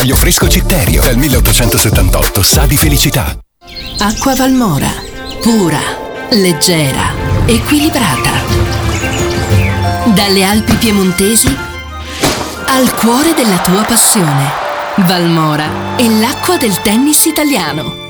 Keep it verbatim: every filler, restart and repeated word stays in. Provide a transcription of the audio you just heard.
Io Fresco Citterio, dal milleottocentosettantotto, sa di felicità. Acqua Valmora, pura, leggera, equilibrata. Dalle Alpi piemontesi al cuore della tua passione. Valmora è l'acqua del tennis italiano.